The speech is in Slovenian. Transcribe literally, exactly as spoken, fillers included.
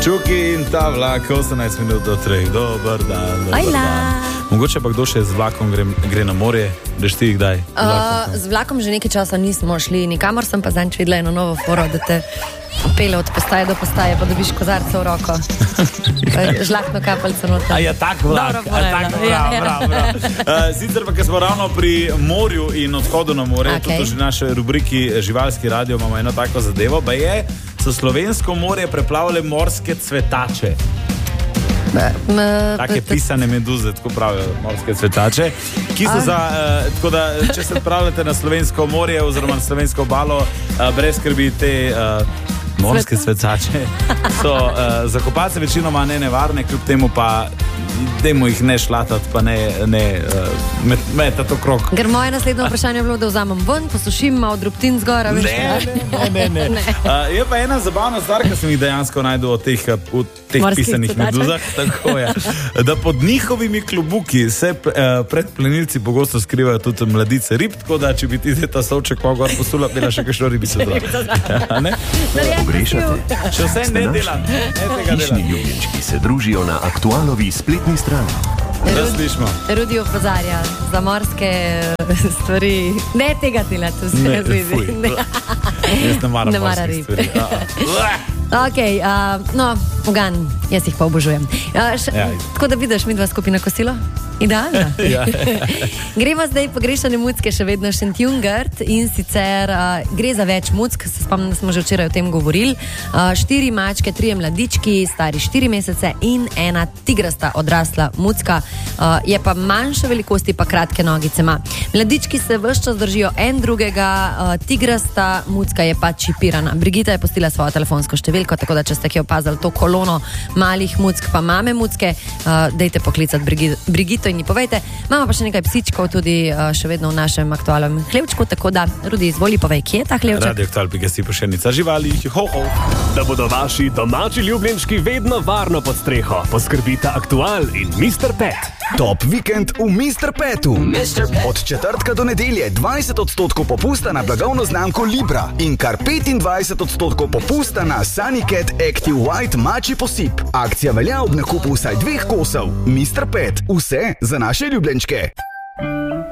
Čuki in ta vlak, osemnajst minut do treh, dober dan, dober dan. Mogoče pa kdo še z vlakom gre, gre na morje, greš ti kdaj? Uh, z vlakom že nekaj časa nismo šli nikamor, sem pa zanj videla eno novo foro, da te pele od postaje do postaje, pa dobiš kozarca v roko. Žlahtno kapalco noter. A je tak vlak, Dobro, a je tak vlak, ja, ja. prav, prav. Uh, sicer pa, ker smo ravno pri morju in odhodu na morje, Okay. tudi v naši rubriki Živalski radio imamo eno tako zadevo, pa je, so slovensko morje preplavile morske cvetače. Take pisane meduze, tako pravijo, morske cvetače, ki so za, uh, tako da, če se odpravljate na slovensko morje oziroma na slovensko obalo, uh, brez skrbi te uh, morske cvetače, so uh, za kopalce večinoma ne nevarne, kljub temu pa dajmo jih ne šlatati, pa ne, ne uh, met, metati okrog. Ker moje naslednje vprašanje je bilo, da vzamem ven, posušim, malo drobtin zgora, veš? Ne, ne, ne, ne. ne. Uh, je pa ena zabavna stvar, ki sem jih dejansko najdel v teh, v teh pisanih meduzah, tako je, da pod njihovimi klobuki se uh, pred plenilci pogosto skrivajo tudi mladice rib, tako da če bi ti zdaj ta sovček pa gor posula, bila še kakšno ribico zdrav. Pogrešate? Še vse ne delam, ne tega Hišni delam. ljubljenčki se družijo na Aktualovi spletni strani. Da slišimo. Rudi opozarja za morske stvari. Ne tega delati v Ne, zvezi. fuj. Ne. Jaz ne maram Ne mara morskih rib. stvari. A, a. Ok, uh, no, ugan, jaz jih pa obožujem. Uh, še, Ja. tako da vidiš, mi dva skupaj na kosilo? Idealno. Ja. Gremo zdaj pogrešane mucke, še vedno Šentjungert, in sicer uh, gre za več muck, se spomnim, da smo že včeraj o tem govorili. Uh, štiri mačke, trije mladički, stari štiri mesece in ena tigrasta odrasla mucka, uh, je pa manjše velikosti, pa kratke nogice ima. Mladički se ves čas držijo en drugega, uh, tigrasta mucka je pa čipirana. Brigita je postila svojo telefonsko številko, tako da če ste ki opazili to kolono malih muck, pa mame mucke, uh, dejte poklicati Brigi- Brigito in ji povejte. Imamo pa še nekaj psičkov tudi uh, še vedno v našem aktualnem hlevčku, tako da, Rudi, izvoli, povej, kje je ta hlevček? Radio Aktual, pika si pošenica živali, ho, ho. Da bodo vaši domači ljubljenčki vedno varno pod streho, poskrbita Aktual in mister Pet. Top vikend v mister Petu. Od četrtka do nedelje dvajset odstotkov popusta na blagovno znamko Libra in kar petindvajset odstotkov popusta na Sunnycat Active White mačji posip. Akcija velja ob nakupu vsaj dveh kosov. mister Pet, vse za naše ljubljenčke.